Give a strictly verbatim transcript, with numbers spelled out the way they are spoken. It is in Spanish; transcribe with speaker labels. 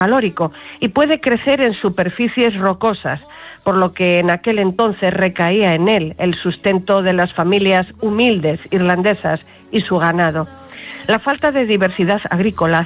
Speaker 1: calórico y puede crecer en superficies rocosas, por lo que en aquel entonces recaía en él el sustento de las familias humildes irlandesas y su ganado. La falta de diversidad agrícola